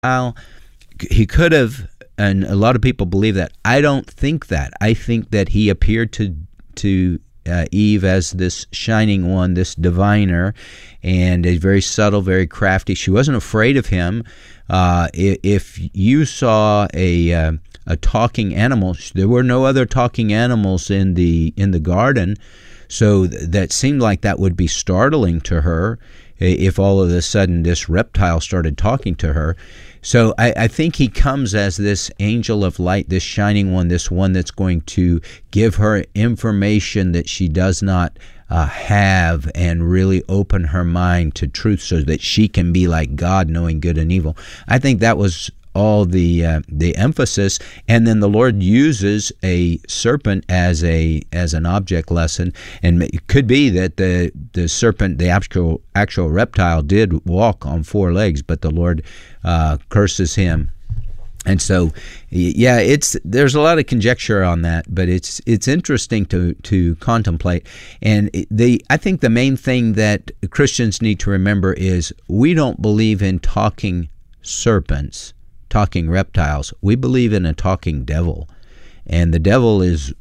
reptile. He could have, and a lot of people believe that. I don't think that. I think that he appeared to Eve as this shining one, this diviner, and is very subtle, very crafty. She wasn't afraid of him. If you saw a talking animal, there were no other talking animals in the garden, so that seemed like that would be startling to her if all of a sudden this reptile started talking to her. So I think he comes as this angel of light, this shining one, this one that's going to give her information that she does not have, and really open her mind to truth so that she can be like God, knowing good and evil. I think that was all the emphasis. And then the Lord uses a serpent as an object lesson, and it could be that the serpent, the actual reptile, did walk on 4 legs, but the Lord curses him. And so, yeah, there's a lot of conjecture on that, but it's interesting to contemplate. And I think the main thing that Christians need to remember is we don't believe in talking serpents, talking reptiles. We believe in a talking devil, and the devil is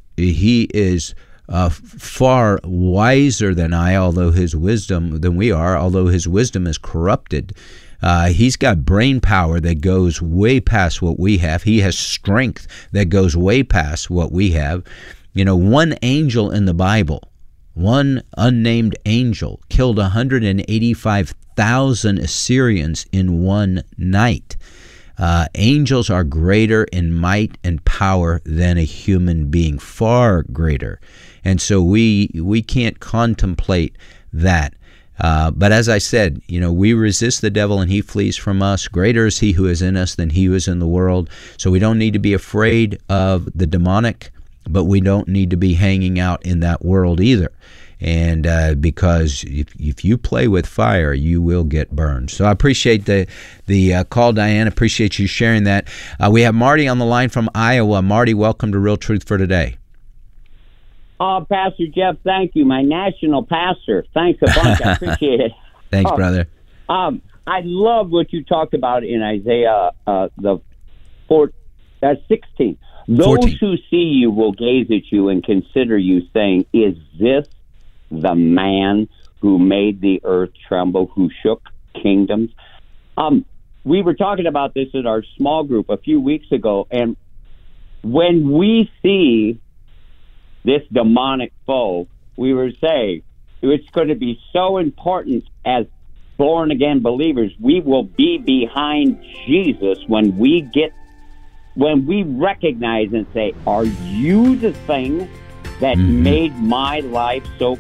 far wiser than we are, although his wisdom is corrupted. He's got brain power that goes way past what we have. He has strength that goes way past what we have. One angel in the Bible, one unnamed angel, killed 185,000 Assyrians in one night. Angels are greater in might and power than a human being, far greater. And so we can't contemplate that. But as I said, we resist the devil and he flees from us. Greater is he who is in us than he who is in the world. So we don't need to be afraid of the demonic, but we don't need to be hanging out in that world either. And because if you play with fire, you will get burned. So I appreciate the call, Diane. Appreciate you sharing that. We have Marty on the line from Iowa. Marty, welcome to Real Truth for Today. Pastor Jeff, thank you. My national pastor. Thanks a bunch. I appreciate it. Thanks, brother. I love what you talked about in Isaiah 16. Those 14. who see you will gaze at you and consider you, saying, "Is this the man who made the earth tremble, who shook kingdoms?" We were talking about this in our small group a few weeks ago, and when we see this demonic foe, we were saying it's going to be so important as born-again believers. We will be behind Jesus when we recognize and say, "Are you the thing that made my life so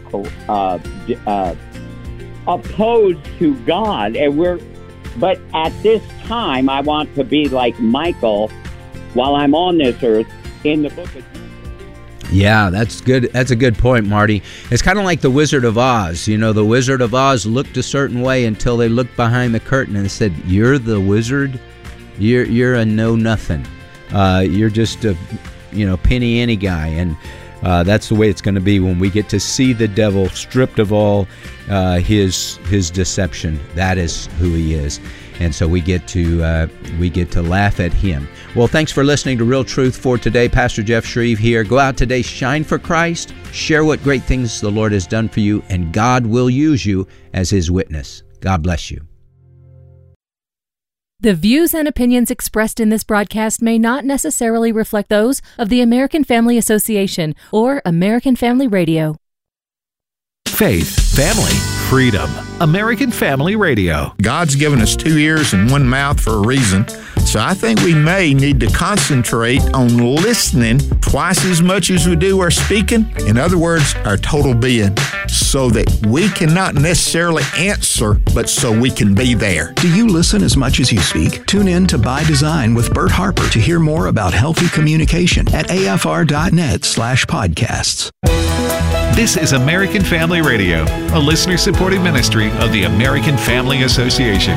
opposed to God?" But at this time, I want to be like Michael while I'm on this earth in the book of. Yeah, that's good. That's a good point, Marty. It's kind of like the Wizard of Oz. The Wizard of Oz looked a certain way until they looked behind the curtain and said, "You're the wizard? You're a know-nothing. You're just a penny ante guy." And that's the way it's going to be when we get to see the devil stripped of all his deception. That is who he is. And so we get to laugh at him. Well, thanks for listening to Real Truth for Today. Pastor Jeff Shreve here. Go out today, shine for Christ, share what great things the Lord has done for you, and God will use you as his witness. God bless you. The views and opinions expressed in this broadcast may not necessarily reflect those of the American Family Association or American Family Radio. Faith, family, freedom. American Family Radio. God's given us 2 ears and 1 mouth for a reason. So I think we may need to concentrate on listening twice as much as we do our speaking. In other words, our total being, so that we can not necessarily answer, but so we can be there. Do you listen as much as you speak? Tune in to By Design with Bert Harper to hear more about healthy communication at afr.net/podcasts. This is American Family Radio, a listener-supported ministry of the American Family Association.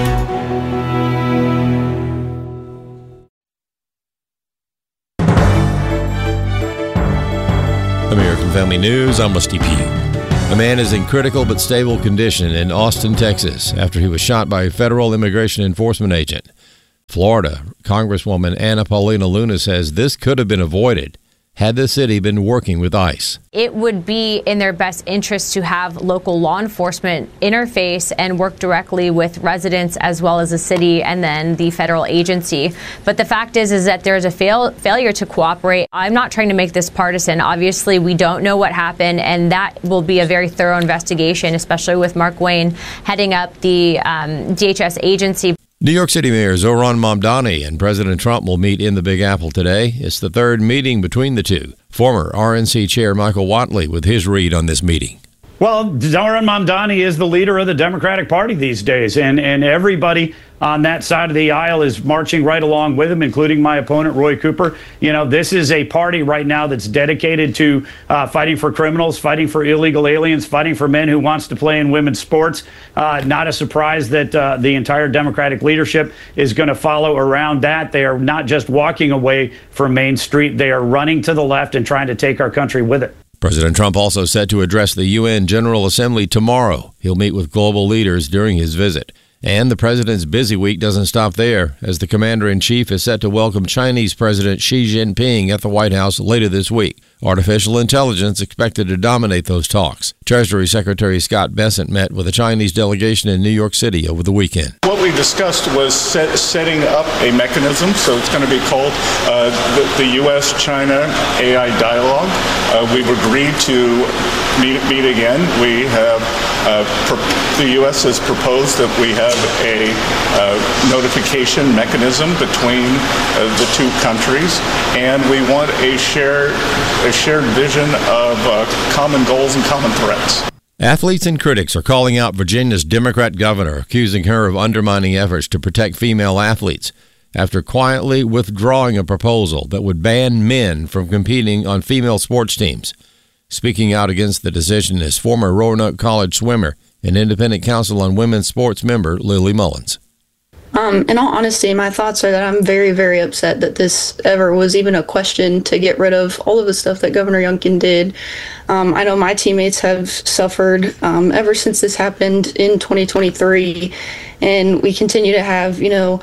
American Family News, I'm Rusty Pugh. A man is in critical but stable condition in Austin, Texas, after he was shot by a federal immigration enforcement agent. Florida Congresswoman Anna Paulina Luna says this could have been avoided had the city been working with ICE. It would be in their best interest to have local law enforcement interface and work directly with residents as well as the city and then the federal agency. But the fact is that there's a failure to cooperate. I'm not trying to make this partisan. Obviously, we don't know what happened, and that will be a very thorough investigation, especially with Mark Wayne heading up the DHS agency. New York City Mayor Zohran Mamdani and President Trump will meet in the Big Apple today. It's the third meeting between the two. Former RNC Chair Michael Whatley with his read on this meeting. Well, Zohran Mamdani is the leader of the Democratic Party these days, and everybody on that side of the aisle is marching right along with him, including my opponent, Roy Cooper. You know, this is a party right now that's dedicated to fighting for criminals, fighting for illegal aliens, fighting for men who wants to play in women's sports. Not a surprise that the entire Democratic leadership is going to follow around that. They are not just walking away from Main Street. They are running to the left and trying to take our country with it. President Trump also set to address the UN General Assembly tomorrow. He'll meet with global leaders during his visit. And the president's busy week doesn't stop there, as the commander-in-chief is set to welcome Chinese President Xi Jinping at the White House later this week. Artificial intelligence expected to dominate those talks. Treasury Secretary Scott Bessent met with a Chinese delegation in New York City over the weekend. What we discussed was setting up a mechanism, so it's going to be called the U.S.-China AI Dialogue. We've agreed to meet again. We have the U.S. has proposed that we have a notification mechanism between the two countries, and we want a shared vision of common goals and common threats. Athletes and critics are calling out Virginia's Democrat governor, accusing her of undermining efforts to protect female athletes after quietly withdrawing a proposal that would ban men from competing on female sports teams. Speaking out against the decision is former Roanoke College swimmer and independent counsel on women's sports member Lily Mullins. In all honesty, my thoughts are that I'm very, very upset that this ever was even a question to get rid of all of the stuff that Governor Youngkin did. I know my teammates have suffered ever since this happened in 2023, and we continue to have,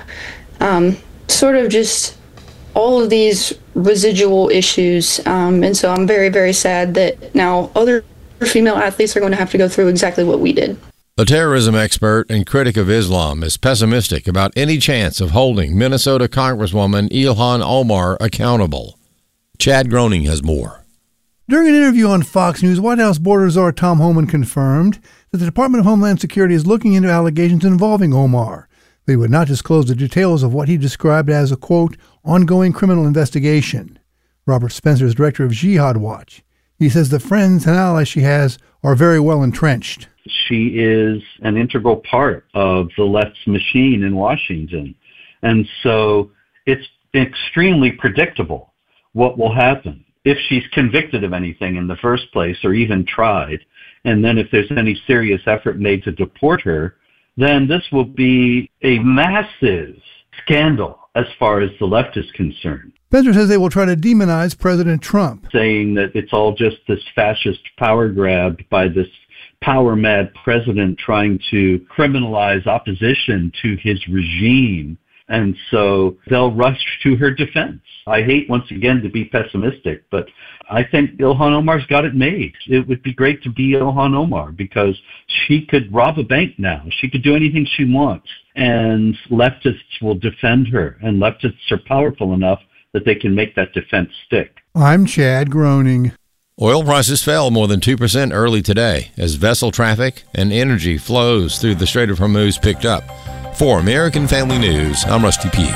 sort of just all of these residual issues. And so I'm very, very sad that now other female athletes are going to have to go through exactly what we did. A terrorism expert and critic of Islam is pessimistic about any chance of holding Minnesota Congresswoman Ilhan Omar accountable. Chad Groening has more. During an interview on Fox News, White House Border Czar Tom Homan confirmed that the Department of Homeland Security is looking into allegations involving Omar. But he would not disclose the details of what he described as a, quote, ongoing criminal investigation. Robert Spencer is director of Jihad Watch. He says the friends and allies she has are very well entrenched. She is an integral part of the left's machine in Washington. And so it's extremely predictable what will happen if she's convicted of anything in the first place or even tried. And then if there's any serious effort made to deport her, then this will be a massive scandal as far as the left is concerned. Spencer says they will try to demonize President Trump, saying that it's all just this fascist power grab by this power-mad president trying to criminalize opposition to his regime. And so they'll rush to her defense. I hate, once again, to be pessimistic, but I think Ilhan Omar's got it made. It would be great to be Ilhan Omar because she could rob a bank now. She could do anything she wants. And leftists will defend her. And leftists are powerful enough that they can make that defense stick. I'm Chad Groening. Oil prices fell more than 2% early today as vessel traffic and energy flows through the Strait of Hormuz picked up. For American Family News, I'm Rusty Pugh.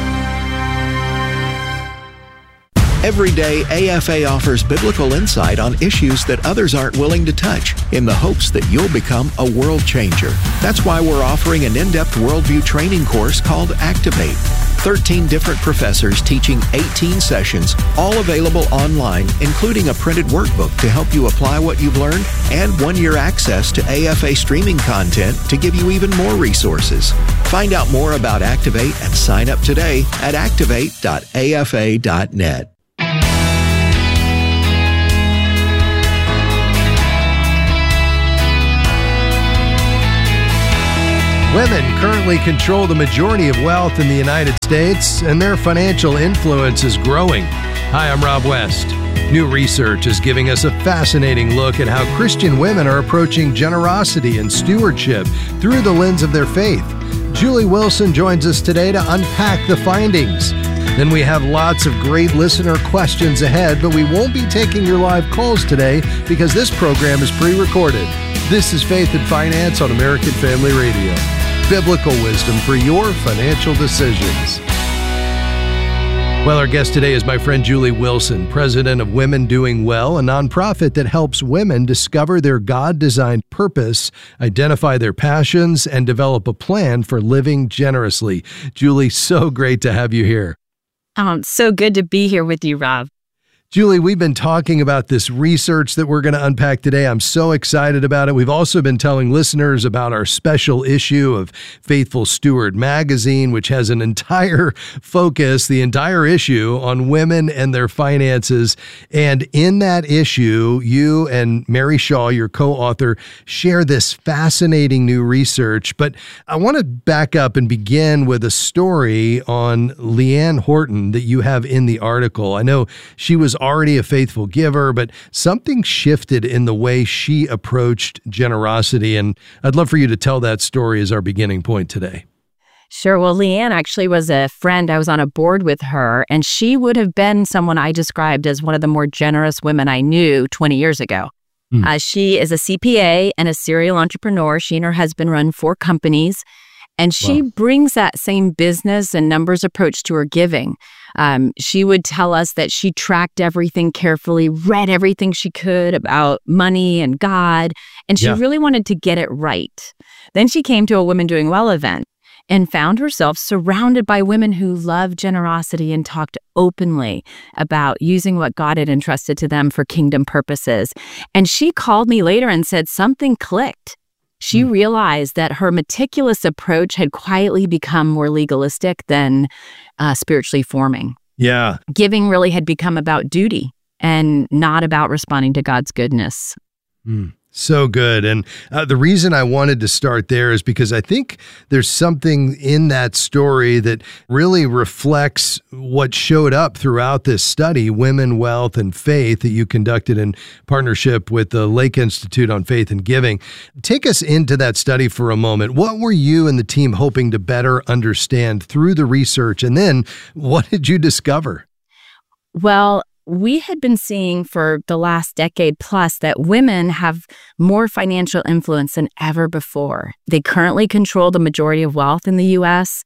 Every day, AFA offers biblical insight on issues that others aren't willing to touch in the hopes that you'll become a world changer. That's why we're offering an in-depth worldview training course called Activate. 13 different professors teaching 18 sessions, all available online, including a printed workbook to help you apply what you've learned and 1-year access to AFA streaming content to give you even more resources. Find out more about Activate and sign up today at activate.afa.net. Women currently control the majority of wealth in the United States, and their financial influence is growing. Hi, I'm Rob West. New research is giving us a fascinating look at how Christian women are approaching generosity and stewardship through the lens of their faith. Julie Wilson joins us today to unpack the findings. Then we have lots of great listener questions ahead, but we won't be taking your live calls today because this program is pre-recorded. This is Faith and Finance on American Family Radio. Biblical wisdom for your financial decisions. Well, our guest today is my friend Julie Wilson, president of Women Doing Well, a nonprofit that helps women discover their God-designed purpose, identify their passions, and develop a plan for living generously. Julie, so great to have you here. So good to be here with you, Rob. Julie, we've been talking about this research that we're going to unpack today. I'm so excited about it. We've also been telling listeners about our special issue of Faithful Steward magazine, which has an entire focus, the entire issue on women and their finances. And in that issue, you and Mary Shaw, your co-author, share this fascinating new research. But I want to back up and begin with a story on Leanne Horton that you have in the article. I know she was already a faithful giver, but something shifted in the way she approached generosity. And I'd love for you to tell that story as our beginning point today. Sure. Well, Leanne actually was a friend. I was on a board with her, and she would have been someone I described as one of the more generous women I knew 20 years ago. She is a CPA and a serial entrepreneur. She and her husband run 4 companies. And she brings that same business and numbers approach to her giving. She would tell us that she tracked everything carefully, read everything she could about money and God, and she really wanted to get it right. Then she came to a Women Doing Well event and found herself surrounded by women who love generosity and talked openly about using what God had entrusted to them for kingdom purposes. And she called me later and said something clicked. She realized that her meticulous approach had quietly become more legalistic than spiritually forming. Yeah. Giving really had become about duty and not about responding to God's goodness. So good. And the reason I wanted to start there is because I think there's something in that story that really reflects what showed up throughout this study, Women, Wealth, and Faith, that you conducted in partnership with the Lake Institute on Faith and Giving. Take us into that study for a moment. What were you and the team hoping to better understand through the research? And then what did you discover? Well, we had been seeing for the last decade plus that women have more financial influence than ever before. They currently control the majority of wealth in the U.S.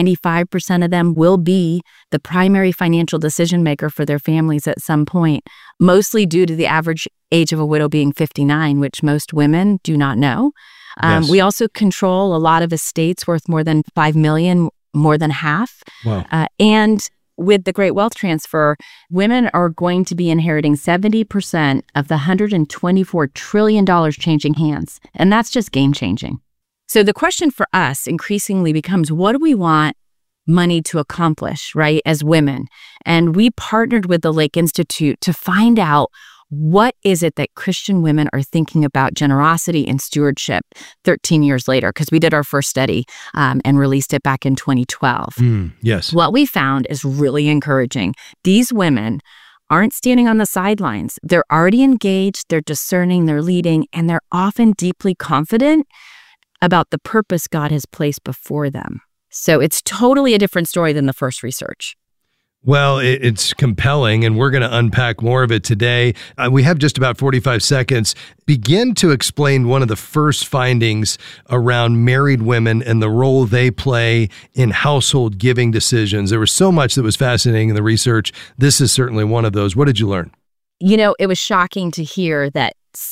95% of them will be the primary financial decision maker for their families at some point, mostly due to the average age of a widow being 59, which most women do not know. We also control a lot of estates worth more than $5 million, more than half. Wow. And with the Great Wealth Transfer, women are going to be inheriting 70% of the $124 trillion changing hands. And that's just game changing. So the question for us increasingly becomes, what do we want money to accomplish, right, as women? And we partnered with the Lake Institute to find out what is it that Christian women are thinking about generosity and stewardship 13 years later, because we did our first study and released it back in 2012. Yes. What we found is really encouraging. These women aren't standing on the sidelines. They're already engaged, they're discerning, they're leading, and they're often deeply confident about the purpose God has placed before them. So it's totally a different story than the first research. Well, it's compelling, and we're going to unpack more of it today. We have just about 45 seconds. Begin to explain one of the first findings around married women and the role they play in household giving decisions. There was so much that was fascinating in the research. This is certainly one of those. What did you learn? You know, it was shocking to hear that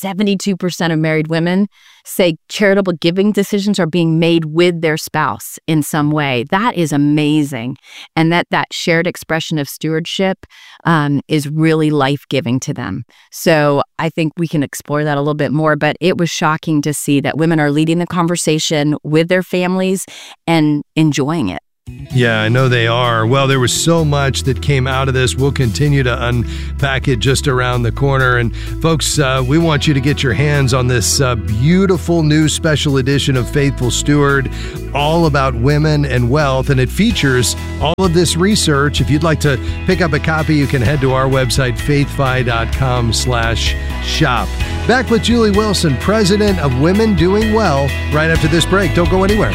72% of married women say charitable giving decisions are being made with their spouse in some way. That is amazing. And that shared expression of stewardship is really life-giving to them. So I think we can explore that a little bit more, but it was shocking to see that women are leading the conversation with their families and enjoying it. Yeah, I know they are. Well, there was so much that came out of this. We'll continue to unpack it just around the corner. And folks, we want you to get your hands on this beautiful new special edition of Faithful Steward, all about women and wealth. And it features all of this research. If you'd like to pick up a copy, you can head to our website, faithfi.com/shop. Back with Julie Wilson, president of Women Doing Well, right after this break. Don't go anywhere.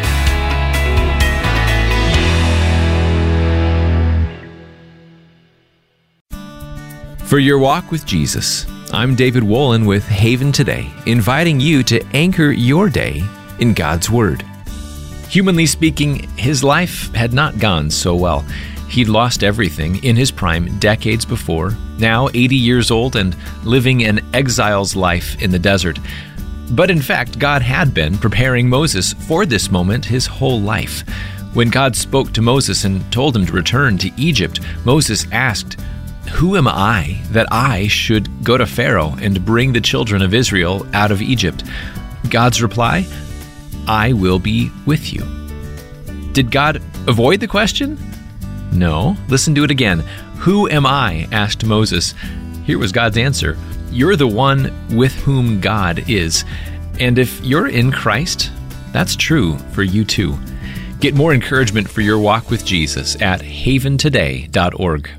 For your walk with Jesus, I'm David Wolin with Haven Today, inviting you to anchor your day in God's Word. Humanly speaking, his life had not gone so well. He'd lost everything in his prime decades before, now 80 years old and living an exile's life in the desert. But in fact, God had been preparing Moses for this moment his whole life. When God spoke to Moses and told him to return to Egypt, Moses asked, "Who am I that I should go to Pharaoh and bring the children of Israel out of Egypt?" God's reply, "I will be with you." Did God avoid the question? No. Listen to it again. "Who am I?" asked Moses. Here was God's answer. You're the one with whom God is. And if you're in Christ, that's true for you too. Get more encouragement for your walk with Jesus at haventoday.org.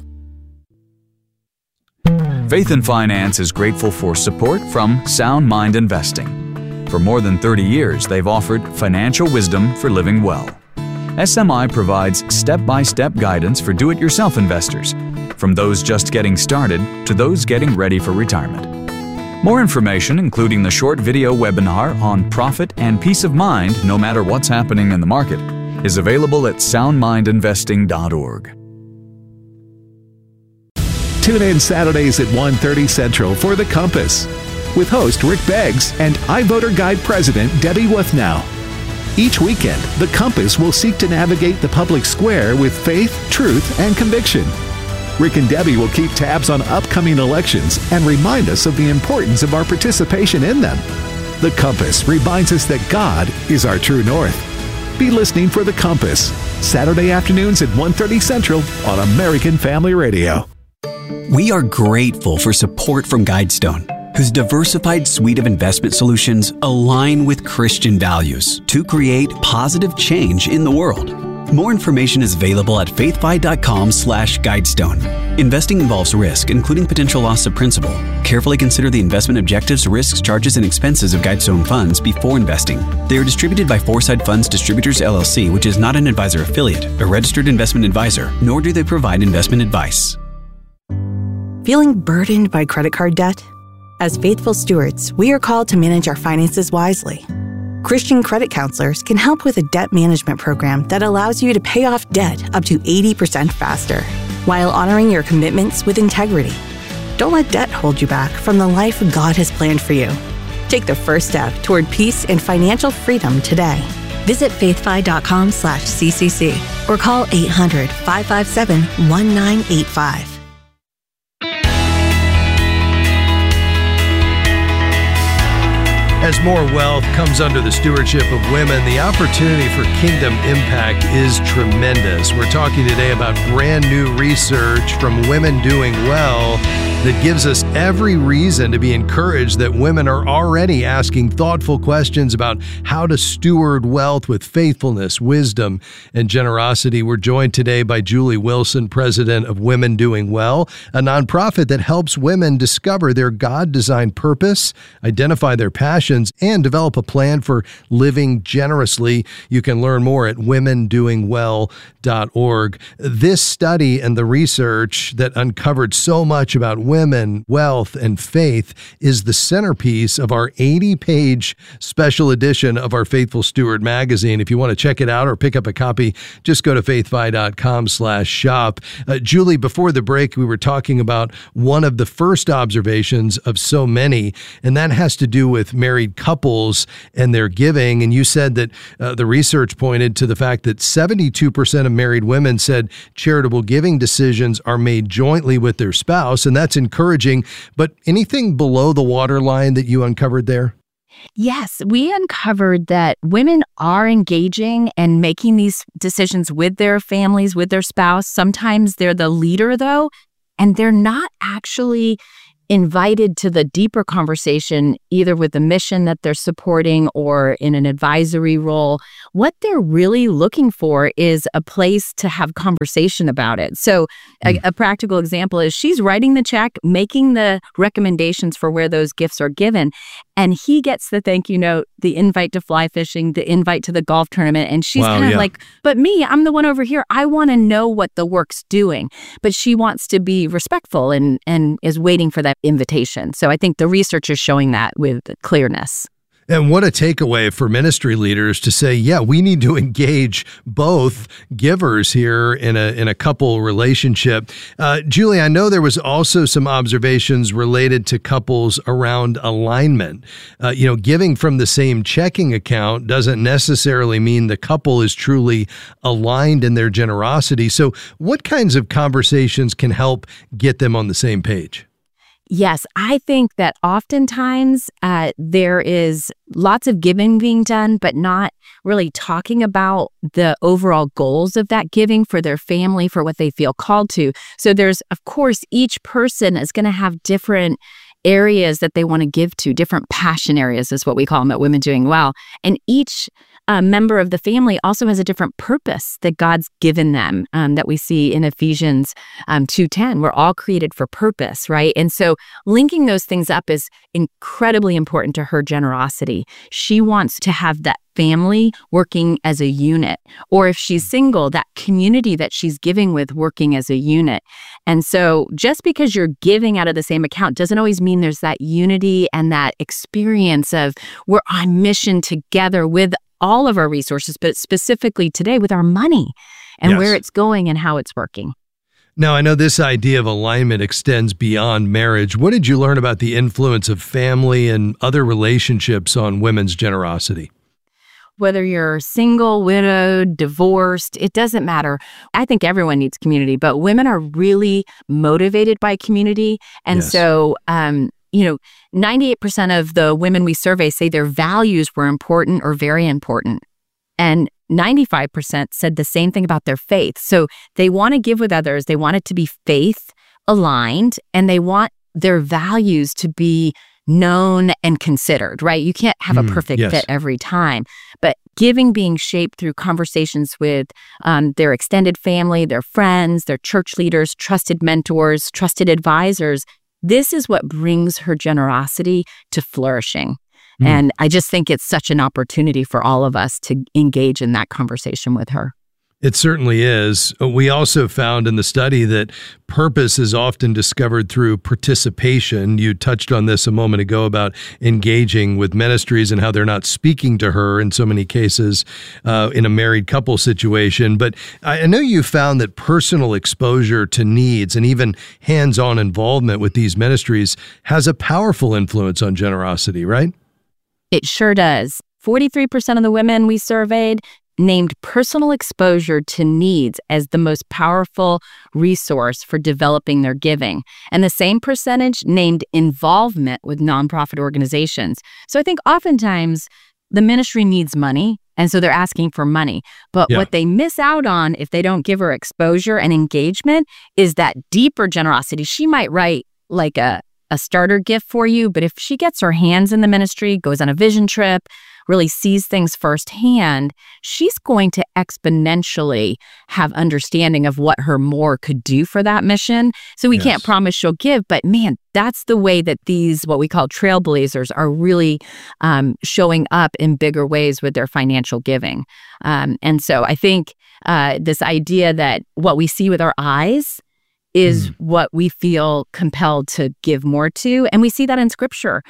Faith and Finance is grateful for support from Sound Mind Investing. For more than 30 years, they've offered financial wisdom for living well. SMI provides step-by-step guidance for do-it-yourself investors, from those just getting started to those getting ready for retirement. More information, including the short video webinar on profit and peace of mind no matter what's happening in the market, is available at soundmindinvesting.org. Tune in Saturdays at 1:30 Central for The Compass with host Rick Beggs and iVoter Guide President Debbie Wuthnow. Each weekend, The Compass will seek to navigate the public square with faith, truth, and conviction. Rick and Debbie will keep tabs on upcoming elections and remind us of the importance of our participation in them. The Compass reminds us that God is our true north. Be listening for The Compass, Saturday afternoons at 1:30 Central on American Family Radio. We are grateful for support from Guidestone, whose diversified suite of investment solutions align with Christian values to create positive change in the world. More information is available at faithfi.com/Guidestone. Investing involves risk, including potential loss of principal. Carefully consider the investment objectives, risks, charges, and expenses of Guidestone funds before investing. They are distributed by Foresight Funds Distributors, LLC, which is not an advisor affiliate, a registered investment advisor, nor do they provide investment advice. Feeling burdened by credit card debt? As faithful stewards, we are called to manage our finances wisely. Christian credit counselors can help with a debt management program that allows you to pay off debt up to 80% faster, while honoring your commitments with integrity. Don't let debt hold you back from the life God has planned for you. Take the first step toward peace and financial freedom today. Visit faithfi.com/CCC or call 800-557-1985. As more wealth comes under the stewardship of women, the opportunity for kingdom impact is tremendous. We're talking today about brand new research from Women Doing Well that gives us every reason to be encouraged that women are already asking thoughtful questions about how to steward wealth with faithfulness, wisdom, and generosity. We're joined today by Julie Wilson, president of Women Doing Well, a nonprofit that helps women discover their God-designed purpose, identify their passions, and develop a plan for living generously. You can learn more at womendoingwell.org. This study and the research that uncovered so much about women, wealth, and faith is the centerpiece of our 80-page special edition of our Faithful Steward magazine. If you want to check it out or pick up a copy, just go to faithfi.com/shop. Julie, before the break, we were talking about one of the first observations of so many, and that has to do with married couples and their giving. And you said that the research pointed to the fact that 72% of married women said charitable giving decisions are made jointly with their spouse, and that's encouraging. But anything below the waterline that you uncovered there? Yes, we uncovered that women are engaging and making these decisions with their families, with their spouse. Sometimes they're the leader, though, and they're not actually invited to the deeper conversation, either with the mission that they're supporting or in an advisory role. What they're really looking for is a place to have conversation about it. So a practical example is she's writing the check, making the recommendations for where those gifts are given, and he gets the thank you note, the invite to fly fishing, the invite to the golf tournament, and she's kind of like, but me, I'm the one over here. I want to know what the work's doing. But she wants to be respectful and is waiting for that invitation. So I think the research is showing that with clearness. And what a takeaway for ministry leaders to say, yeah, we need to engage both givers here in a couple relationship. Julie, I know there was also some observations related to couples around alignment. Giving from the same checking account doesn't necessarily mean the couple is truly aligned in their generosity. So what kinds of conversations can help get them on the same page? Yes, I think that oftentimes there is lots of giving being done, but not really talking about the overall goals of that giving for their family, for what they feel called to. So there's, of course, each person is going to have different areas that they want to give to, different passion areas is what we call them at Women Doing Well. And each member of the family also has a different purpose that God's given them, that we see in Ephesians 2:10. We're all created for purpose, right? And so linking those things up is incredibly important to her generosity. She wants to have that family working as a unit, or if she's single, that community that she's giving with working as a unit. And so just because you're giving out of the same account doesn't always mean there's that unity and that experience of we're on mission together with all of our resources, but specifically today with our money and where it's going and how it's working. Now, I know this idea of alignment extends beyond marriage. What did you learn about the influence of family and other relationships on women's generosity? Whether you're single, widowed, divorced, it doesn't matter. I think everyone needs community, but women are really motivated by community. And so, 98% of the women we survey say their values were important or very important. And 95% said the same thing about their faith. So they want to give with others. They want it to be faith aligned, and they want their values to be known and considered, right? You can't have a perfect fit every time, but giving being shaped through conversations with their extended family, their friends, their church leaders, trusted mentors, trusted advisors, this is what brings her generosity to flourishing. And I just think it's such an opportunity for all of us to engage in that conversation with her. It certainly is. We also found in the study that purpose is often discovered through participation. You touched on this a moment ago about engaging with ministries and how they're not speaking to her in so many cases in a married couple situation. But I know you found that personal exposure to needs and even hands-on involvement with these ministries has a powerful influence on generosity, right? It sure does. 43% of the women we surveyed named personal exposure to needs as the most powerful resource for developing their giving. And the same percentage named involvement with nonprofit organizations. So I think oftentimes the ministry needs money, and so they're asking for money. But what they miss out on if they don't give her exposure and engagement is that deeper generosity. She might write like a starter gift for you, but if she gets her hands in the ministry, goes on a vision trip, really sees things firsthand, she's going to exponentially have understanding of what her more could do for that mission. So we can't promise she'll give, but man, that's the way that these, what we call trailblazers, are really showing up in bigger ways with their financial giving. And so I think this idea that what we see with our eyes is what we feel compelled to give more to. And we see that in Scripture.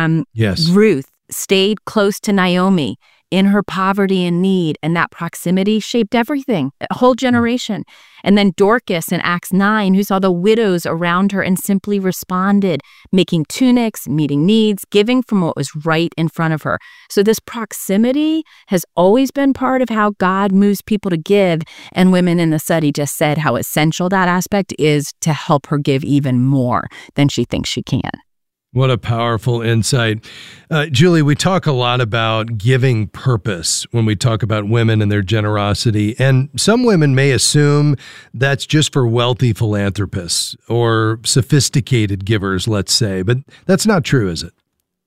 Ruth stayed close to Naomi in her poverty and need, and that proximity shaped everything, a whole generation. And then Dorcas in Acts 9, who saw the widows around her and simply responded, making tunics, meeting needs, giving from what was right in front of her. So this proximity has always been part of how God moves people to give. And women in the study just said how essential that aspect is to help her give even more than she thinks she can. What a powerful insight. Julie, we talk a lot about giving purpose when we talk about women and their generosity. And some women may assume that's just for wealthy philanthropists or sophisticated givers, let's say. But that's not true, is it?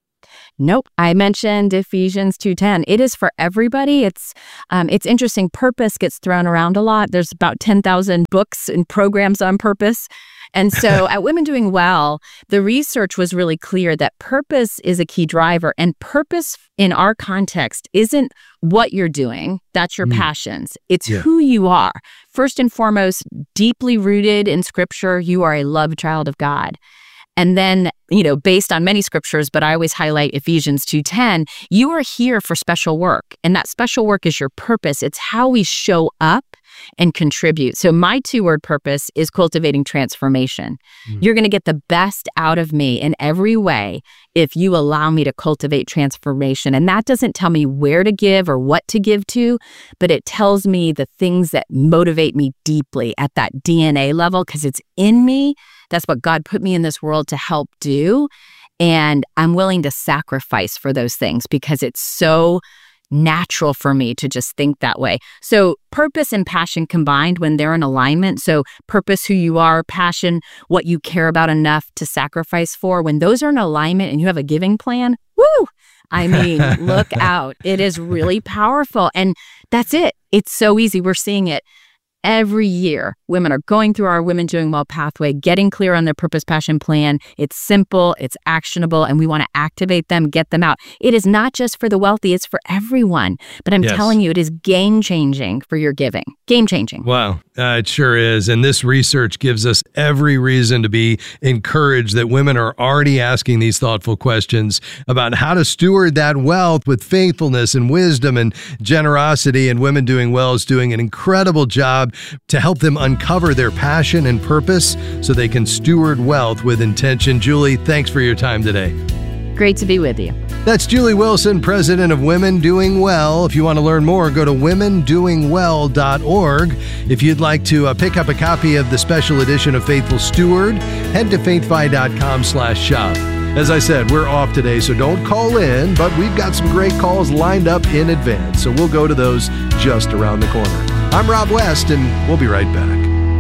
Nope. I mentioned Ephesians 2:10. It is for everybody. It's interesting. Purpose gets thrown around a lot. There's about 10,000 books and programs on purpose. And so at Women Doing Well, the research was really clear that purpose is a key driver. And purpose in our context isn't what you're doing. That's your passions. It's who you are. First and foremost, deeply rooted in Scripture, you are a loved child of God. And then, based on many scriptures, but I always highlight Ephesians 2:10, you are here for special work. And that special work is your purpose. It's how we show up and contribute. So my 2-word purpose is cultivating transformation. You're going to get the best out of me in every way if you allow me to cultivate transformation. And that doesn't tell me where to give or what to give to, but it tells me the things that motivate me deeply at that DNA level, because it's in me. That's what God put me in this world to help do. And I'm willing to sacrifice for those things because it's so natural for me to just think that way. So purpose and passion combined when they're in alignment. So purpose, who you are, passion, what you care about enough to sacrifice for. When those are in alignment and you have a giving plan, woo! I mean, look out. It is really powerful. And that's it. It's so easy. We're seeing it. Every year, women are going through our Women Doing Well pathway, getting clear on their purpose, passion plan. It's simple, it's actionable, and we want to activate them, get them out. It is not just for the wealthy, it's for everyone. But I'm telling you, it is game-changing for your giving. Game-changing. Wow, it sure is. And this research gives us every reason to be encouraged that women are already asking these thoughtful questions about how to steward that wealth with faithfulness and wisdom and generosity. And Women Doing Well is doing an incredible job to help them uncover their passion and purpose so they can steward wealth with intention. Julie, thanks for your time today. Great to be with you. That's Julie Wilson, president of Women Doing Well. If you want to learn more, go to womendoingwell.org. If you'd like to pick up a copy of the special edition of Faithful Steward, head to faithfi.com/shop. As I said, we're off today, so don't call in, but we've got some great calls lined up in advance, so we'll go to those just around the corner. I'm Rob West, and we'll be right back.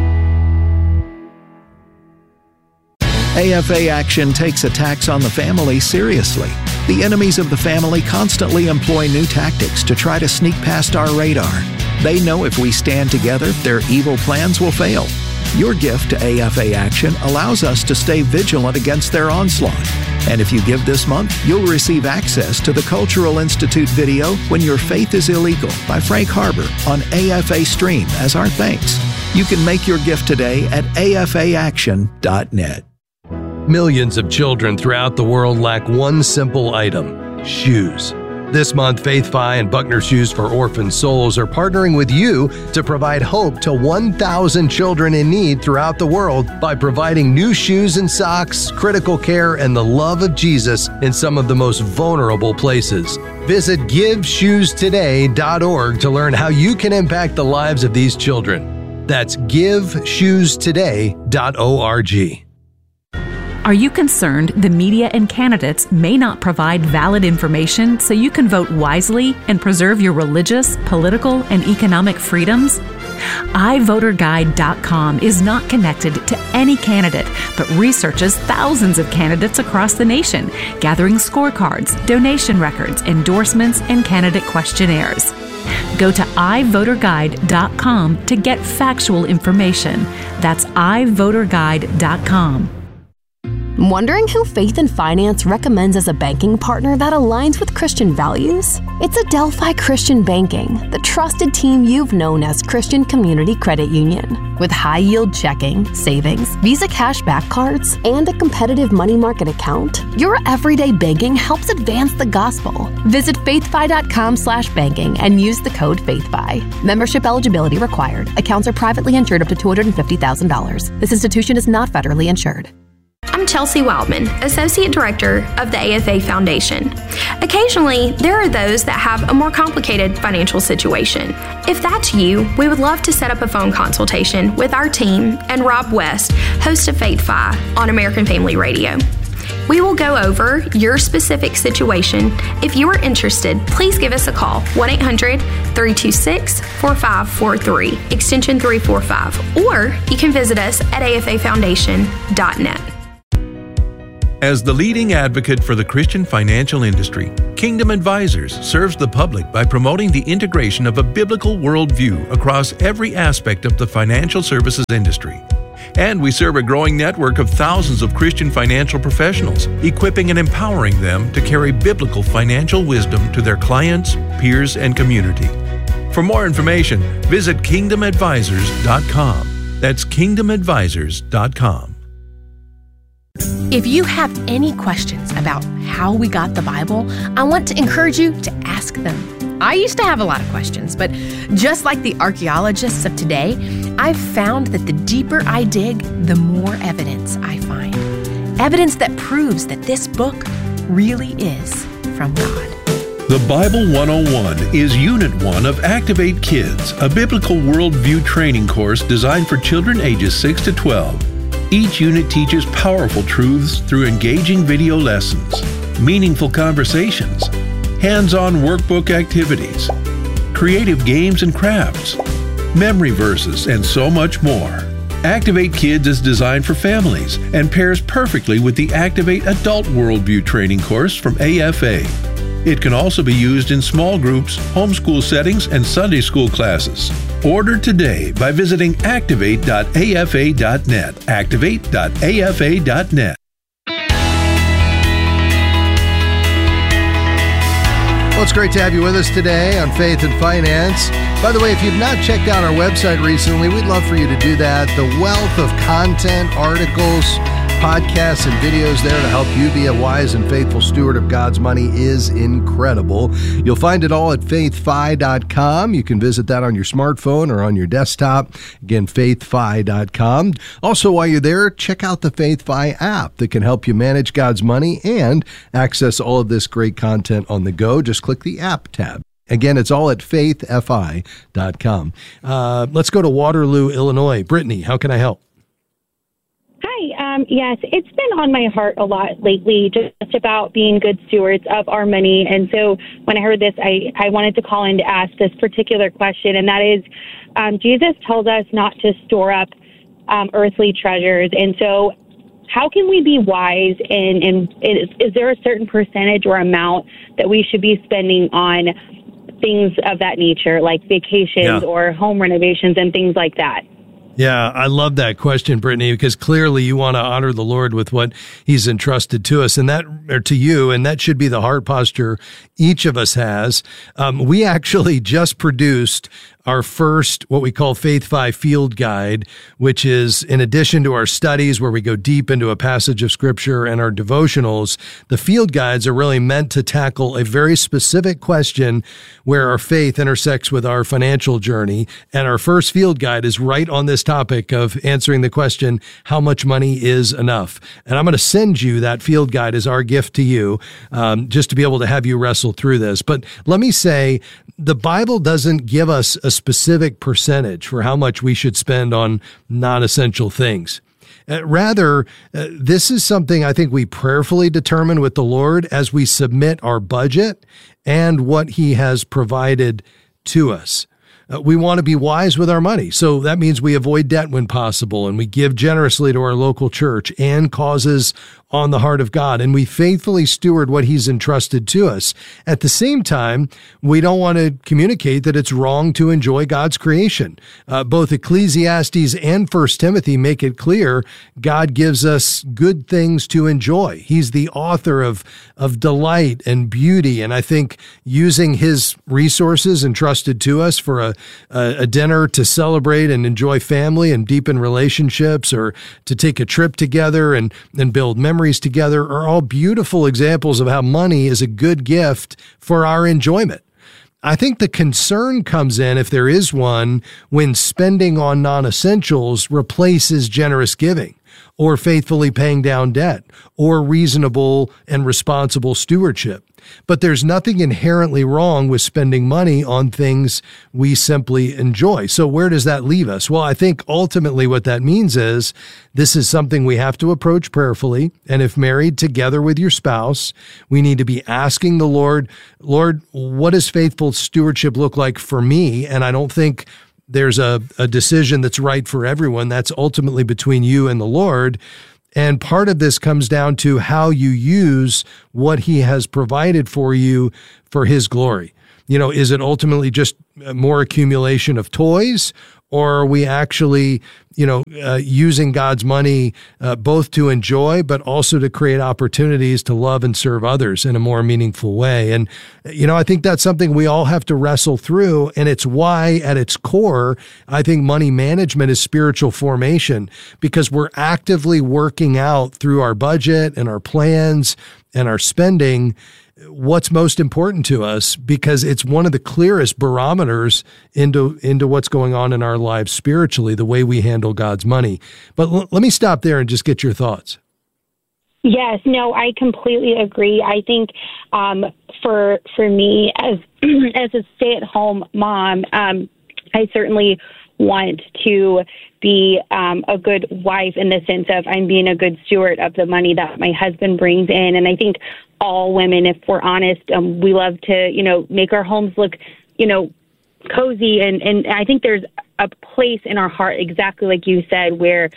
AFA Action takes attacks on the family seriously. The enemies of the family constantly employ new tactics to try to sneak past our radar. They know if we stand together, their evil plans will fail. Your gift to AFA Action allows us to stay vigilant against their onslaught. And if you give this month, you'll receive access to the Cultural Institute video When Your Faith is Illegal by Frank Harbor on AFA Stream as our thanks. You can make your gift today at afaaction.net. Millions of children throughout the world lack one simple item: shoes. This month, Faith Fi and Buckner Shoes for Orphan Souls are partnering with you to provide hope to 1,000 children in need throughout the world by providing new shoes and socks, critical care, and the love of Jesus in some of the most vulnerable places. Visit GiveShoesToday.org to learn how you can impact the lives of these children. That's GiveShoesToday.org. Are you concerned the media and candidates may not provide valid information so you can vote wisely and preserve your religious, political, and economic freedoms? iVoterGuide.com is not connected to any candidate, but researches thousands of candidates across the nation, gathering scorecards, donation records, endorsements, and candidate questionnaires. Go to iVoterGuide.com to get factual information. That's iVoterGuide.com. Wondering who Faith and Finance recommends as a banking partner that aligns with Christian values? It's Adelphi Christian Banking, the trusted team you've known as Christian Community Credit Union. With high-yield checking, savings, Visa cashback cards, and a competitive money market account, your everyday banking helps advance the gospel. Visit faithfi.com/banking and use the code FAITHFI. Membership eligibility required. Accounts are privately insured up to $250,000. This institution is not federally insured. I'm Chelsea Wildman, Associate Director of the AFA Foundation. Occasionally, there are those that have a more complicated financial situation. If that's you, we would love to set up a phone consultation with our team and Rob West, host of Faith Fi on American Family Radio. We will go over your specific situation. If you are interested, please give us a call, 1-800-326-4543, extension 345, or you can visit us at afafoundation.net. As the leading advocate for the Christian financial industry, Kingdom Advisors serves the public by promoting the integration of a biblical worldview across every aspect of the financial services industry. And we serve a growing network of thousands of Christian financial professionals, equipping and empowering them to carry biblical financial wisdom to their clients, peers, and community. For more information, visit kingdomadvisors.com. That's kingdomadvisors.com. If you have any questions about how we got the Bible, I want to encourage you to ask them. I used to have a lot of questions, but just like the archaeologists of today, I've found that the deeper I dig, the more evidence I find. Evidence that proves that this book really is from God. The Bible 101 is Unit 1 of Activate Kids, a biblical worldview training course designed for children ages 6 to 12. Each unit teaches powerful truths through engaging video lessons, meaningful conversations, hands-on workbook activities, creative games and crafts, memory verses, and so much more. Activate Kids is designed for families and pairs perfectly with the Activate Adult Worldview training course from AFA. It can also be used in small groups, homeschool settings, and Sunday school classes. Order today by visiting activate.afa.net. Activate.afa.net. Well, it's great to have you with us today on Faith and Finance. By the way, if you've not checked out our website recently, we'd love for you to do that. The wealth of content, articles, podcasts, and videos there to help you be a wise and faithful steward of God's money is incredible. You'll find it all at faithfi.com. You can visit that on your smartphone or on your desktop. Again, faithfi.com. Also, while you're there, check out the FaithFi app that can help you manage God's money and access all of this great content on the go. Just click the app tab. Again, it's all at faithfi.com. Let's go to Waterloo, Illinois. Brittany, how can I help? Hi. Yes, it's been on my heart a lot lately, just about being good stewards of our money. And so when I heard this, I wanted to call in to ask this particular question, and that is, Jesus tells us not to store up earthly treasures. And so how can we be wise, and is there a certain percentage or amount that we should be spending on things of that nature, like vacations or home renovations and things like that? Yeah, I love that question, Brittany, because clearly you want to honor the Lord with what He's entrusted to us, and that, or to you, and that should be the heart posture each of us has. We actually just produced our first, what we call FaithFi Field Guide, which is in addition to our studies where we go deep into a passage of Scripture and our devotionals, the field guides are really meant to tackle a very specific question where our faith intersects with our financial journey. And our first field guide is right on this topic of answering the question, how much money is enough? And I'm going to send you that field guide as our gift to you, just to be able to have you wrestle through this. But let me say, the Bible doesn't give us a specific percentage for how much we should spend on non-essential things. Rather, this is something I think we prayerfully determine with the Lord as we submit our budget and what He has provided to us. We want to be wise with our money. So that means we avoid debt when possible, and we give generously to our local church and causes on the heart of God, and we faithfully steward what He's entrusted to us. At the same time, we don't want to communicate that it's wrong to enjoy God's creation. Both Ecclesiastes and 1 Timothy make it clear God gives us good things to enjoy. He's the author of delight and beauty, and I think using His resources entrusted to us for a dinner to celebrate and enjoy family and deepen relationships, or to take a trip together and build memories together, are all beautiful examples of how money is a good gift for our enjoyment. I think the concern comes in, if there is one, when spending on non-essentials replaces generous giving, or faithfully paying down debt, or reasonable and responsible stewardship. but there's nothing inherently wrong with spending money on things we simply enjoy. So where does that leave us? Well, I think ultimately what that means is this is something we have to approach prayerfully. And if married together with your spouse, we need to be asking the Lord, what does faithful stewardship look like for me? And I don't think there's a decision that's right for everyone. That's ultimately between you and the Lord. And part of this comes down to how you use what he has provided for you for his glory. Is it ultimately just more accumulation of toys, or are we actually, using God's money both to enjoy, but also to create opportunities to love and serve others in a more meaningful way? And, I think that's something we all have to wrestle through. And it's why at its core, I think money management is spiritual formation, because we're actively working out through our budget and our plans and our spending what's most important to us, because it's one of the clearest barometers into what's going on in our lives spiritually, the way we handle God's money. But let me stop there and just get your thoughts. Yes, no, I completely agree. I think for me as a stay-at-home mom, I certainly want to be a good wife in the sense of I'm being a good steward of the money that my husband brings in. And I think all women, if we're honest, we love to, make our homes look, cozy. And I think there's a place in our heart, exactly like you said, where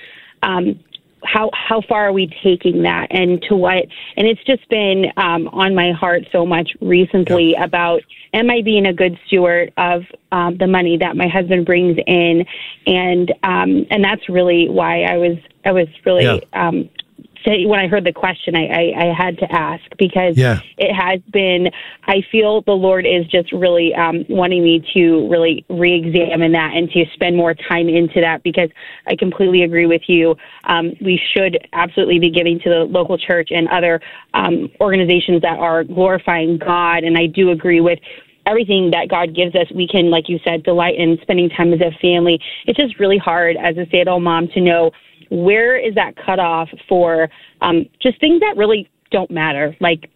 how far are we taking that and to what? And it's just been on my heart so much recently about, am I being a good steward of the money that my husband brings in? And that's really why I was really when I heard the question, I had to ask, because it has been, I feel the Lord is just really wanting me to really re-examine that and to spend more time into that, because I completely agree with you. We should absolutely be giving to the local church and other organizations that are glorifying God. And I do agree with everything that God gives us. We can, like you said, delight in spending time as a family. It's just really hard as a stay-at-home mom to know where is that cutoff for just things that really don't matter. Like,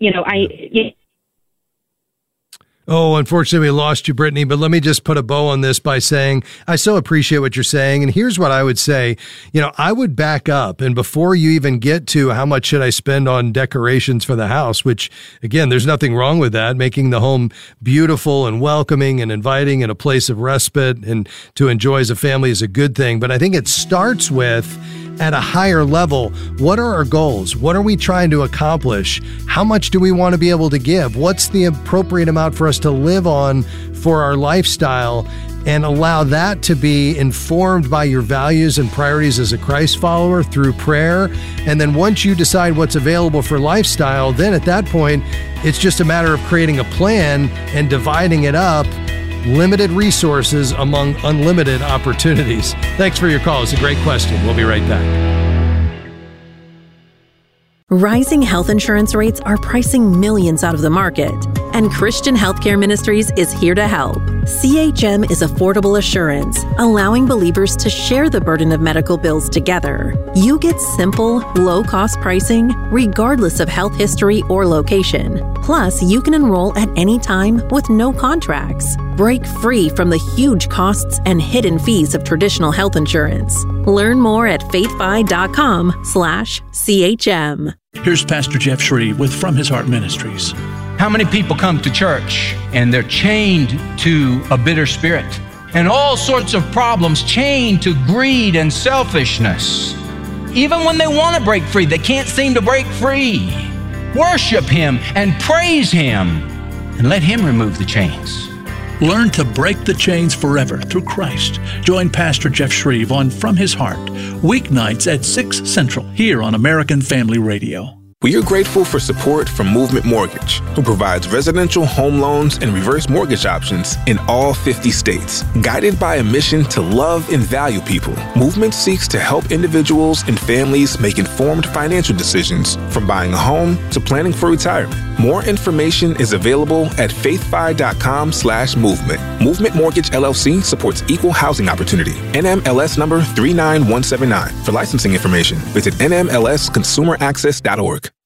Oh, unfortunately, we lost you, Brittany, but let me just put a bow on this by saying I so appreciate what you're saying. And here's what I would say. I would back up. And before you even get to how much should I spend on decorations for the house, which, again, there's nothing wrong with that. Making the home beautiful and welcoming and inviting and a place of respite and to enjoy as a family is a good thing. But I think it starts with, at a higher level, what are our goals? What are we trying to accomplish? How much do we want to be able to give? What's the appropriate amount for us to live on for our lifestyle? And allow that to be informed by your values and priorities as a Christ follower through prayer. And then once you decide what's available for lifestyle, then at that point, it's just a matter of creating a plan and dividing it up. Limited resources among unlimited opportunities. Thanks for your call. It's a great question. We'll be right back. Rising health insurance rates are pricing millions out of the market, and Christian Healthcare Ministries is here to help. CHM is affordable assurance, allowing believers to share the burden of medical bills together. You get simple, low-cost pricing regardless of health history or location. Plus, you can enroll at any time with no contracts. Break free from the huge costs and hidden fees of traditional health insurance. Learn more at faithfi.com/CHM. Here's Pastor Jeff Shreve with From His Heart Ministries. How many people come to church and they're chained to a bitter spirit and all sorts of problems, chained to greed and selfishness? Even when they want to break free, they can't seem to break free. Worship Him and praise Him and let Him remove the chains. Learn to break the chains forever through Christ. Join Pastor Jeff Shreve on From His Heart, weeknights at 6 Central, here on American Family Radio. We are grateful for support from Movement Mortgage, who provides residential home loans and reverse mortgage options in all 50 states. Guided by a mission to love and value people, Movement seeks to help individuals and families make informed financial decisions, from buying a home to planning for retirement. More information is available at faithfi.com/movement. Movement Mortgage LLC supports equal housing opportunity. NMLS number 39179. For licensing information, visit nmlsconsumeraccess.org.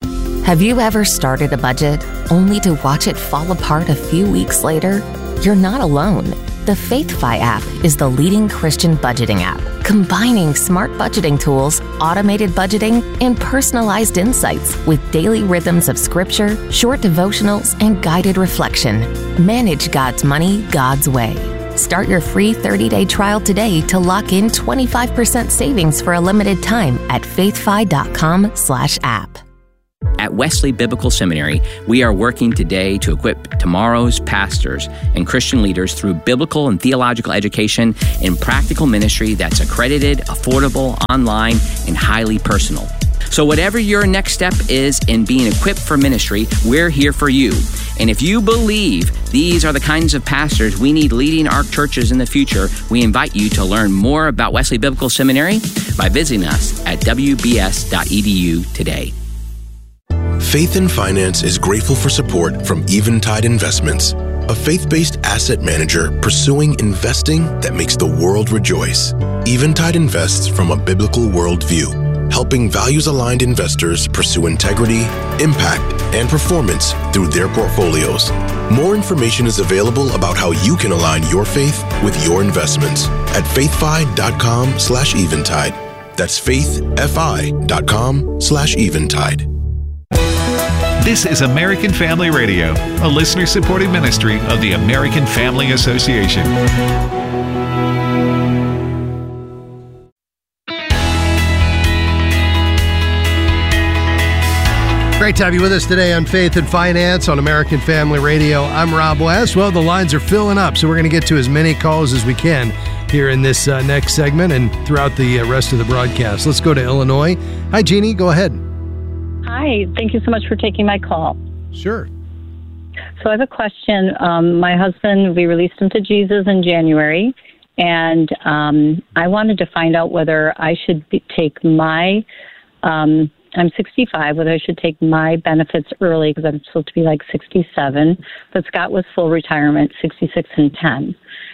Have you ever started a budget only to watch it fall apart a few weeks later? You're not alone. The FaithFi app is the leading Christian budgeting app, combining smart budgeting tools, automated budgeting, and personalized insights with daily rhythms of scripture, short devotionals, and guided reflection. Manage God's money God's way. Start your free 30-day trial today to lock in 25% savings for a limited time at faithfi.com/app. At Wesley Biblical Seminary, we are working today to equip tomorrow's pastors and Christian leaders through biblical and theological education and practical ministry that's accredited, affordable, online, and highly personal. So whatever your next step is in being equipped for ministry, we're here for you. And if you believe these are the kinds of pastors we need leading our churches in the future, we invite you to learn more about Wesley Biblical Seminary by visiting us at wbs.edu today. Faith in Finance is grateful for support from Eventide Investments, a faith-based asset manager pursuing investing that makes the world rejoice. Eventide invests from a biblical worldview, helping values-aligned investors pursue integrity, impact, and performance through their portfolios. More information is available about how you can align your faith with your investments at faithfi.com/eventide. That's faithfi.com/eventide. This is American Family Radio, a listener-supported ministry of the American Family Association. Great to have you with us today on Faith and Finance on American Family Radio. I'm Rob West. Well, the lines are filling up, so we're going to get to as many calls as we can here in this next segment and throughout the rest of the broadcast. Let's go to Illinois. Hi, Jeannie. Go ahead. Hi. Thank you so much for taking my call. Sure. So I have a question. My husband, we released him to Jesus in January, and I wanted to find out whether I should take my I'm 65, whether I should take my benefits early because I'm supposed to be like 67, but Scott was full retirement, 66 and 10.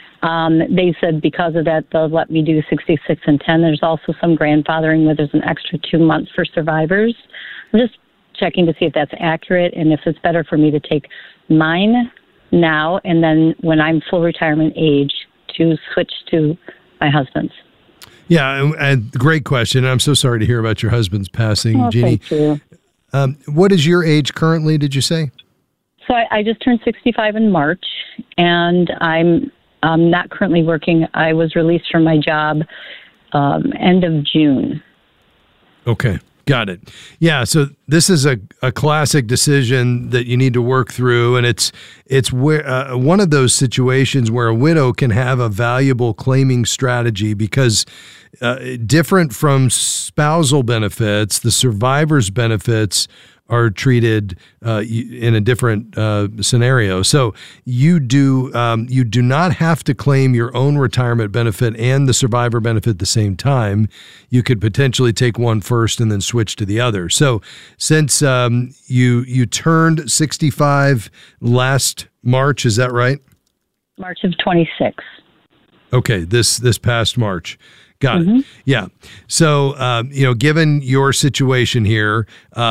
They said because of that, they'll let me do 66 and 10. There's also some grandfathering where there's an extra 2 months for survivors. I'm just checking to see if that's accurate and if it's better for me to take mine now and then when I'm full retirement age to switch to my husband's. Yeah, and great question. I'm so sorry to hear about your husband's passing, Jeannie. Thank you. What is your age currently, did you say? So I just turned 65 in March, and I'm not currently working. I was released from my job end of June. Okay. Got it. Yeah, so this is a classic decision that you need to work through, and it's where one of those situations where a widow can have a valuable claiming strategy because different from spousal benefits, the survivor's benefits are treated in a different scenario. So you do not have to claim your own retirement benefit and the survivor benefit at the same time. You could potentially take one first and then switch to the other. So since you turned 65 last March, is that right? March of 26. Okay, this past March. Got it. Yeah. So, given your situation here,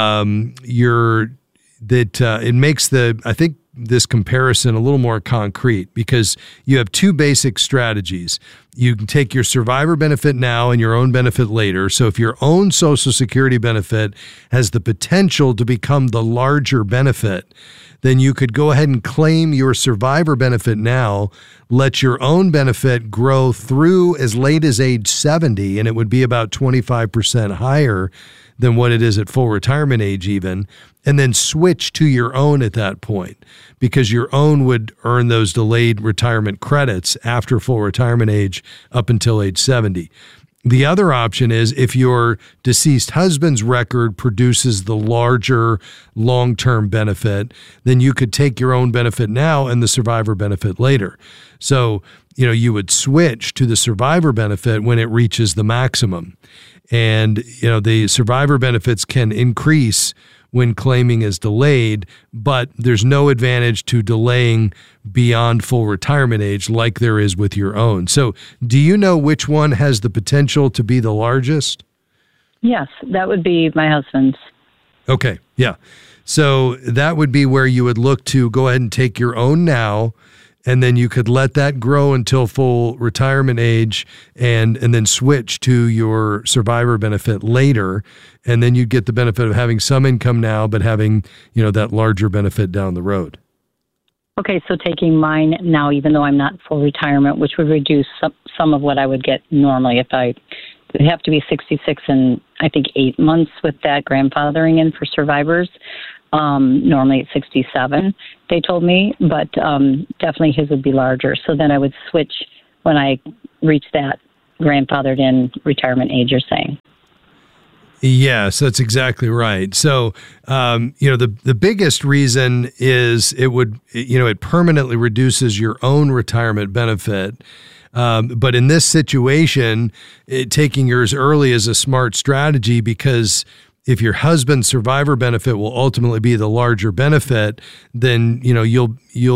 it makes I think this comparison a little more concrete because you have two basic strategies. You can take your survivor benefit now and your own benefit later. So if your own Social Security benefit has the potential to become the larger benefit, then you could go ahead and claim your survivor benefit now, let your own benefit grow through as late as age 70, and it would be about 25% higher than what it is at full retirement age even, and then switch to your own at that point because your own would earn those delayed retirement credits after full retirement age up until age 70. The other option is if your deceased husband's record produces the larger long-term benefit, then you could take your own benefit now and the survivor benefit later. So, you would switch to the survivor benefit when it reaches the maximum. And, the survivor benefits can increase when claiming is delayed, but there's no advantage to delaying beyond full retirement age like there is with your own. So do you know which one has the potential to be the largest? Yes, that would be my husband's. Okay. Yeah. So that would be where you would look to go ahead and take your own now, and then you could let that grow until full retirement age and then switch to your survivor benefit later. And then you get the benefit of having some income now, but having, that larger benefit down the road. Okay, so taking mine now, even though I'm not full retirement, which would reduce some of what I would get normally if I would have to be 66 and I think 8 months with that grandfathering in for survivors. Normally it's 67, they told me, but definitely his would be larger. So then I would switch when I reach that grandfathered in retirement age, you're saying. Yes, that's exactly right. So, the biggest reason is it permanently reduces your own retirement benefit. But in this situation, taking yours early is a smart strategy, because if your husband's survivor benefit will ultimately be the larger benefit, then you'll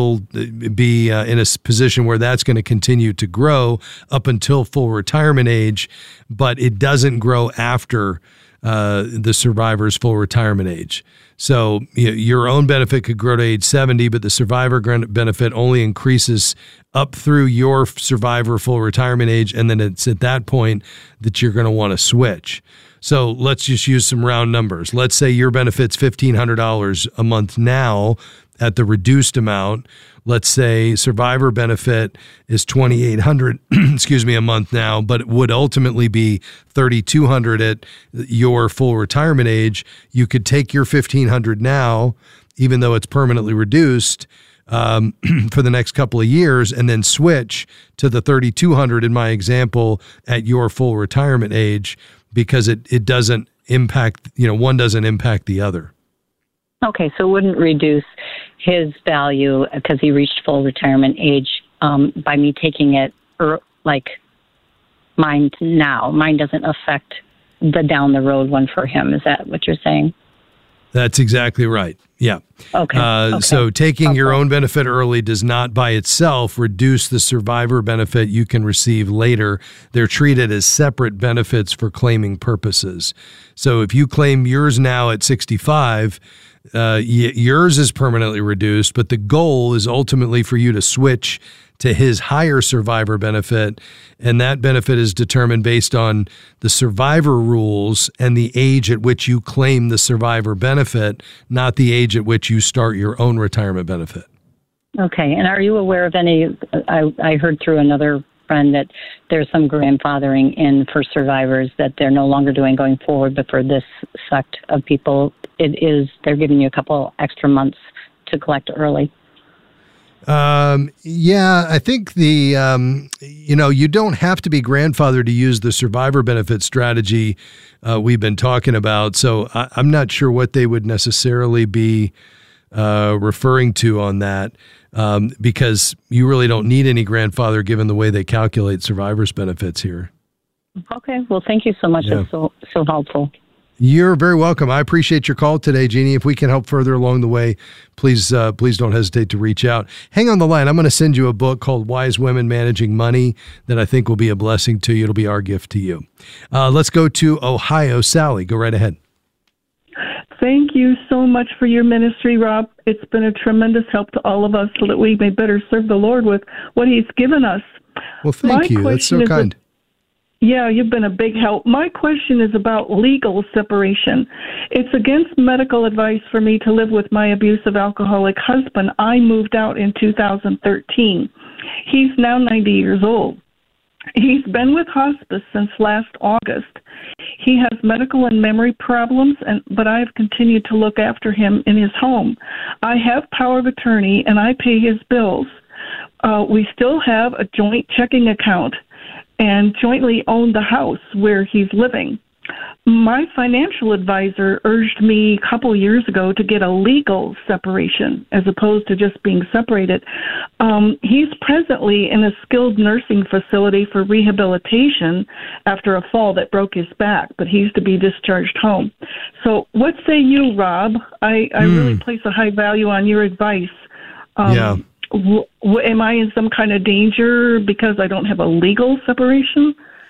be in a position where that's going to continue to grow up until full retirement age, but it doesn't grow after the survivor's full retirement age. So your own benefit could grow to age 70, but the survivor benefit only increases up through your survivor full retirement age, and then it's at that point that you're going to want to switch. So let's just use some round numbers. Let's say your benefit's $1,500 a month now at the reduced amount. Let's say survivor benefit is $2,800, a month now, but it would ultimately be $3,200 at your full retirement age. You could take your $1,500 now, even though it's permanently reduced, for the next couple of years, and then switch to the $3,200 in my example at your full retirement age, because it doesn't impact, one doesn't impact the other. Okay, so it wouldn't reduce his value because he reached full retirement age by me taking it like mine now. Mine doesn't affect the down the road one for him. Is that what you're saying? That's exactly right. Yeah. Okay. So taking your own benefit early does not by itself reduce the survivor benefit you can receive later. They're treated as separate benefits for claiming purposes. So if you claim yours now at 65, yours is permanently reduced, but the goal is ultimately for you to switch to his higher survivor benefit, and that benefit is determined based on the survivor rules and the age at which you claim the survivor benefit, not the age at which you start your own retirement benefit. Okay, and are you aware of any, I heard through another friend that there's some grandfathering in for survivors that they're no longer doing going forward, but for this sect of people, they're giving you a couple extra months to collect early. Yeah, I think you don't have to be grandfathered to use the survivor benefit strategy we've been talking about. So I'm not sure what they would necessarily be referring to on that, because you really don't need any grandfather given the way they calculate survivor's benefits here. Okay. Well, thank you so much. Yeah. That's so helpful. You're very welcome. I appreciate your call today, Jeannie. If we can help further along the way, please don't hesitate to reach out. Hang on the line. I'm going to send you a book called Wise Women Managing Money that I think will be a blessing to you. It'll be our gift to you. Let's go to Ohio. Sally, go right ahead. Thank you so much for your ministry, Rob. It's been a tremendous help to all of us so that we may better serve the Lord with what He's given us. Well, thank you. That's so kind. Yeah, you've been a big help. My question is about legal separation. It's against medical advice for me to live with my abusive alcoholic husband. I moved out in 2013. He's now 90 years old. He's been with hospice since last August. He has medical and memory problems, but I have continued to look after him in his home. I have power of attorney, and I pay his bills. We still have a joint checking account and jointly own the house where he's living. My financial advisor urged me a couple years ago to get a legal separation as opposed to just being separated. He's presently in a skilled nursing facility for rehabilitation after a fall that broke his back, but he's to be discharged home. So what say you, Rob? I really place a high value on your advice. Yeah. Am I in some kind of danger because I don't have a legal separation?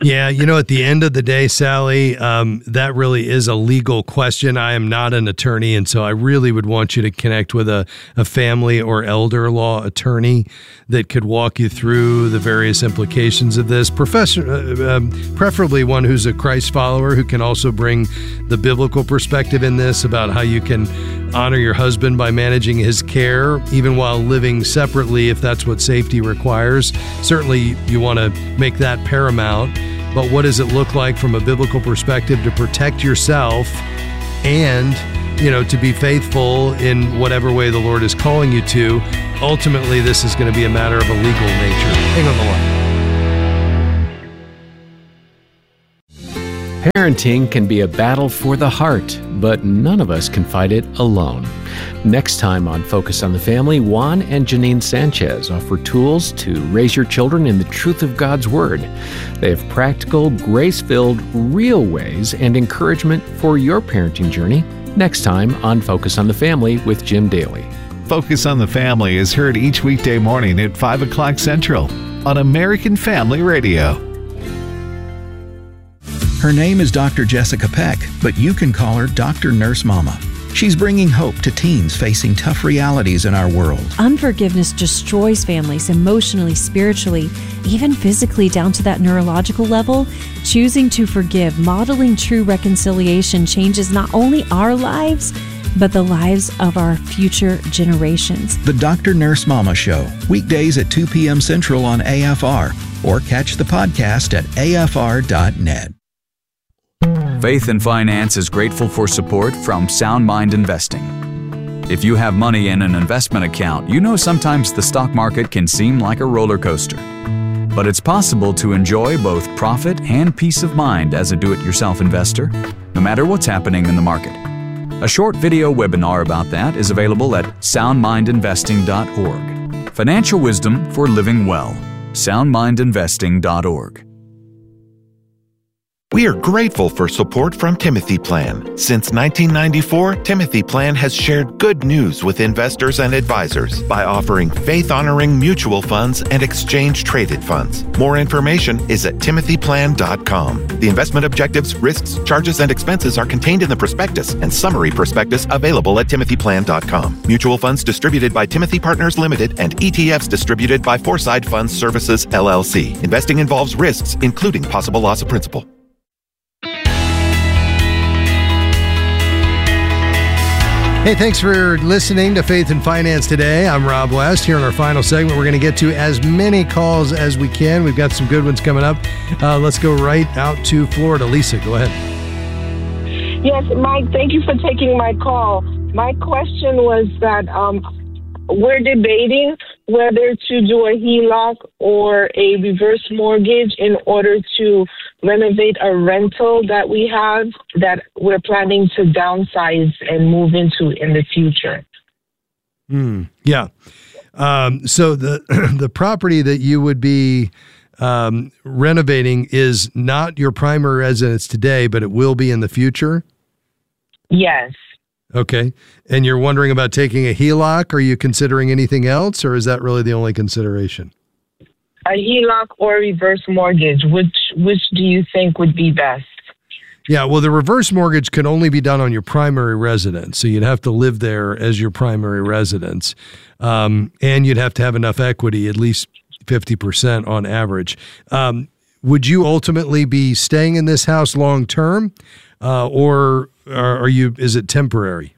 Yeah, at the end of the day, Sally, that really is a legal question. I am not an attorney, and so I really would want you to connect with a family or elder law attorney that could walk you through the various implications of this. Preferably one who's a Christ follower who can also bring the biblical perspective in this about how you can honor your husband by managing his care, even while living separately, if that's what safety requires. Certainly, you want to make that paramount. But what does it look like from a biblical perspective to protect yourself and, to be faithful in whatever way the Lord is calling you to? Ultimately, this is going to be a matter of a legal nature. Hang on the line. Parenting can be a battle for the heart, but none of us can fight it alone. Next time on Focus on the Family, Juan and Janine Sanchez offer tools to raise your children in the truth of God's Word. They have practical, grace-filled, real ways and encouragement for your parenting journey. Next time on Focus on the Family with Jim Daly. Focus on the Family is heard each weekday morning at 5 o'clock Central on American Family Radio. Her name is Dr. Jessica Peck, but you can call her Dr. Nurse Mama. She's bringing hope to teens facing tough realities in our world. Unforgiveness destroys families emotionally, spiritually, even physically down to that neurological level. Choosing to forgive, modeling true reconciliation changes not only our lives, but the lives of our future generations. The Dr. Nurse Mama Show, weekdays at 2 p.m. Central on AFR, or catch the podcast at afr.net. Faith and Finance is grateful for support from Sound Mind Investing. If you have money in an investment account, you know sometimes the stock market can seem like a roller coaster. But it's possible to enjoy both profit and peace of mind as a do-it-yourself investor, no matter what's happening in the market. A short video webinar about that is available at soundmindinvesting.org. Financial wisdom for living well. soundmindinvesting.org. We are grateful for support from Timothy Plan. Since 1994, Timothy Plan has shared good news with investors and advisors by offering faith-honoring mutual funds and exchange-traded funds. More information is at timothyplan.com. The investment objectives, risks, charges, and expenses are contained in the prospectus and summary prospectus available at timothyplan.com. Mutual funds distributed by Timothy Partners Limited and ETFs distributed by Foreside Funds Services, LLC. Investing involves risks, including possible loss of principal. Hey, thanks for listening to Faith and Finance today. I'm Rob West. Here in our final segment, we're going to get to as many calls as we can. We've got some good ones coming up. Let's go right out to Florida. Lisa, go ahead. Yes, Mike, thank you for taking my call. My question was that we're debating whether to do a HELOC or a reverse mortgage in order to renovate a rental that we have that we're planning to downsize and move into in the future. Yeah. So the property that you would be renovating is not your primary residence today, but it will be in the future? Yes. Okay. And you're wondering about taking a HELOC? Are you considering anything else, or is that really the only consideration? A HELOC or a reverse mortgage, which do you think would be best? Yeah, well, the reverse mortgage can only be done on your primary residence, so you'd have to live there as your primary residence, and you'd have to have enough equity, at least 50% on average. Would you ultimately be staying in this house long term, or is it temporary?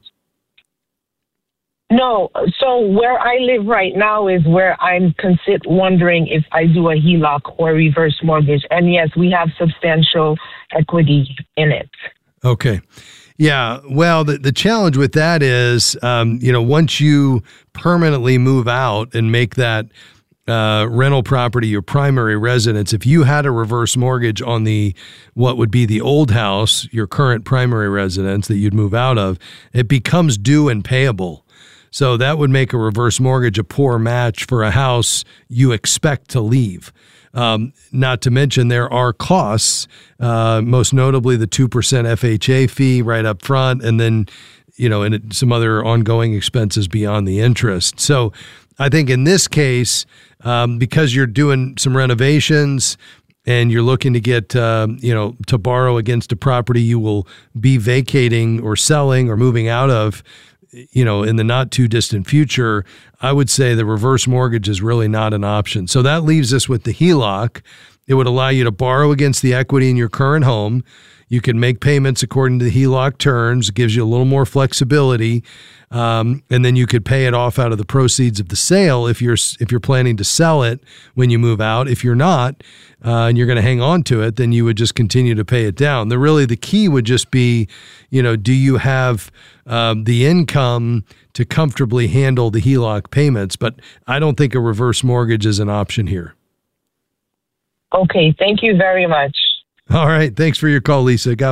No. So where I live right now is where I'm wondering if I do a HELOC or reverse mortgage. And yes, we have substantial equity in it. Okay. Yeah. Well, the challenge with that is, once you permanently move out and make that rental property your primary residence, if you had a reverse mortgage on what would be the old house, your current primary residence that you'd move out of, it becomes due and payable. So that would make a reverse mortgage a poor match for a house you expect to leave. Not to mention there are costs, most notably the 2% FHA fee right up front, and then, and some other ongoing expenses beyond the interest. So I think in this case, because you're doing some renovations, and you're looking to get, to borrow against a property you will be vacating or selling or moving out of, in the not too distant future, I would say the reverse mortgage is really not an option. So that leaves us with the HELOC. It would allow you to borrow against the equity in your current home. You can make payments according to the HELOC terms. It gives you a little more flexibility, and then you could pay it off out of the proceeds of the sale if you're planning to sell it when you move out. If you're not, and you're going to hang on to it, then you would just continue to pay it down. The key would just be, do you have the income to comfortably handle the HELOC payments? But I don't think a reverse mortgage is an option here. Okay, thank you very much. All right. Thanks for your call, Lisa. God